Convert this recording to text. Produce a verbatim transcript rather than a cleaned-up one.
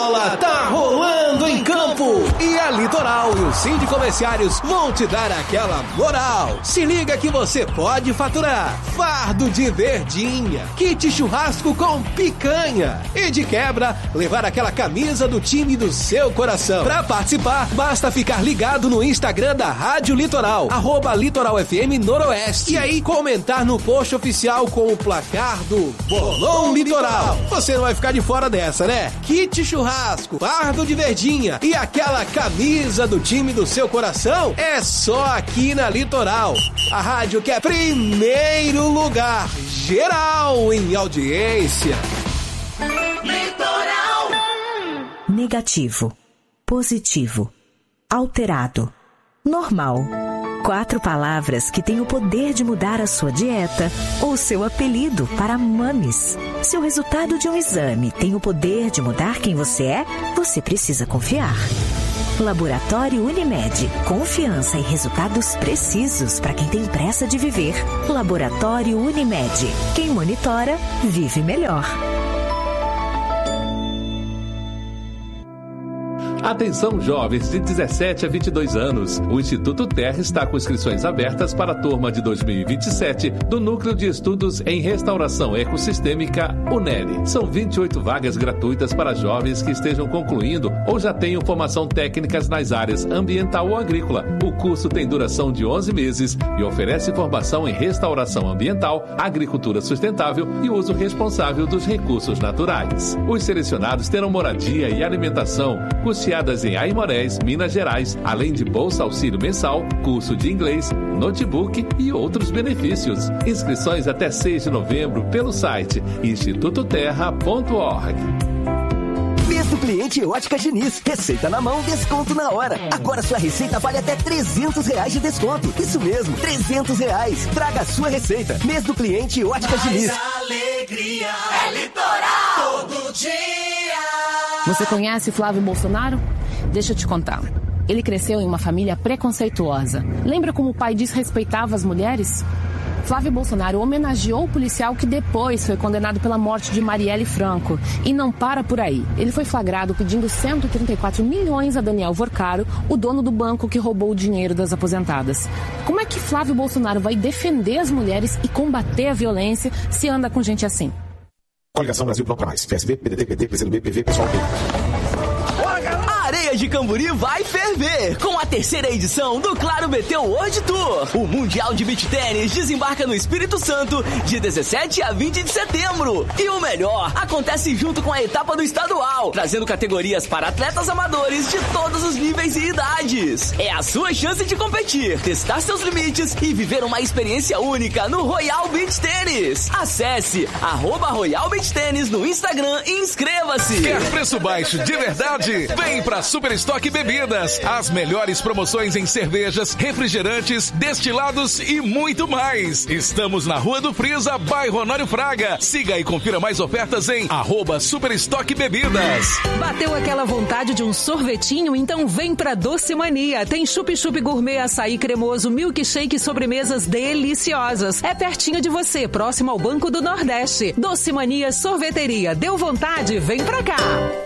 bola tá rolando em campo e a Litoral e o Cindy Comerciários vão te dar aquela moral. Se liga que você pode faturar fardo de verdinha, kit churrasco com picanha e de quebra levar aquela camisa do time do seu coração. Pra participar, basta ficar ligado no Instagram da Rádio Litoral, arroba Litoral F M Noroeste, e aí comentar no post oficial com o placar do Bolão Litoral. Você não vai ficar de fora dessa, né? Kit churrasco, fardo de verdinha e aquela camisa do time do seu coração é só aqui na Litoral. A rádio que é primeiro lugar geral em audiência. Litoral. Negativo, positivo, alterado, normal. Quatro palavras que têm o poder de mudar a sua dieta ou seu apelido para mames. Se o resultado de um exame tem o poder de mudar quem você é, você precisa confiar. Laboratório Unimed. Confiança e resultados precisos para quem tem pressa de viver. Laboratório Unimed. Quem monitora, vive melhor. Atenção jovens de dezessete a vinte e dois anos. O Instituto Terra está com inscrições abertas para a turma de dois mil e vinte e sete do Núcleo de Estudos em Restauração Ecossistêmica, UNERI. São vinte e oito vagas gratuitas para jovens que estejam concluindo ou já tenham formação técnicas nas áreas ambiental ou agrícola. O curso tem duração de onze meses e oferece formação em restauração ambiental, agricultura sustentável e uso responsável dos recursos naturais. Os selecionados terão moradia e alimentação custeadas em Aimorés, Minas Gerais, além de bolsa auxílio mensal, curso de inglês, notebook e outros benefícios. Inscrições até seis de novembro pelo site instituto terra ponto org. Mês do cliente Óticas Diniz. Receita na mão, desconto na hora. Agora sua receita vale até trezentos reais de desconto. Isso mesmo, trezentos reais. Traga a sua receita. Mês do cliente Óticas Diniz. Alegria é Litoral todo dia. Você conhece Flávio Bolsonaro? Deixa eu te contar. Ele cresceu em uma família preconceituosa. Lembra como o pai desrespeitava as mulheres? Flávio Bolsonaro homenageou o policial que depois foi condenado pela morte de Marielle Franco. E não para por aí. Ele foi flagrado pedindo cento e trinta e quatro milhões a Daniel Vorcaro, o dono do banco que roubou o dinheiro das aposentadas. Como é que Flávio Bolsonaro vai defender as mulheres e combater a violência se anda com gente assim? Coligação Brasil Pronto Mais. P S B, P D T, P T, P C do B, P V, Pessoal B. A Areia de Camburi vai ferver com a terceira edição do Claro B T World Tour. O Mundial de Beach Tênis desembarca no Espírito Santo de dezessete a vinte de setembro. E o melhor, acontece junto com a etapa do estadual, trazendo categorias para atletas amadores de todos os níveis e idades. É a sua chance de competir, testar seus limites e viver uma experiência única no Royal Beach Tênis. Acesse arroba Royal Beach Tênis no Instagram e inscreva-se. Quer preço baixo de verdade? Vem pra Super Estoque Bebidas. As melhores promoções em cervejas, refrigerantes, destilados e muito mais. Estamos na Rua do Frisa, bairro Honório Fraga. Siga e confira mais ofertas em arroba Super Estoque Bebidas. Bateu aquela vontade de um sorvetinho? Então vem pra Doce Mania. Tem chup-chup gourmet, açaí cremoso, milkshake e sobremesas deliciosas. É pertinho de você, próximo ao Banco do Nordeste. Doce Mania Sorveteria. Deu vontade? Vem pra cá.